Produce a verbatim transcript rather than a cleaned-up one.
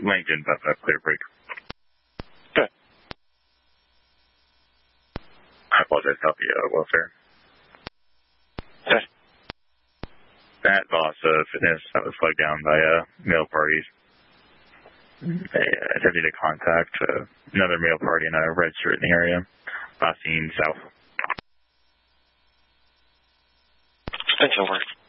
Langdon, but uh, Clear Break. Okay. I apologize, copy uh, welfare. Okay. That Voss uh, Fitness that was flagged down by uh, male parties. They uh, attempted to contact uh, another male party in a red shirt in the area. Last seen south. Thanks, over.